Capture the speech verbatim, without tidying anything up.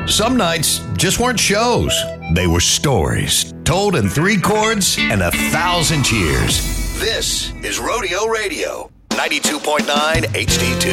Some nights just weren't shows. They were stories told in three chords and a thousand cheers. This is Rodeo Radio, ninety-two point nine H D two.